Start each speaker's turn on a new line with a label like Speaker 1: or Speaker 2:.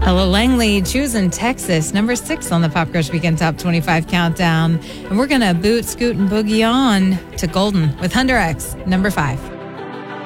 Speaker 1: Ella Langley, Choosing Texas, number 6 on the Pop Crush Weekend Top 25 Countdown. And we're going to boot, scoot, and boogie on to Golden with Hunter X, number 5.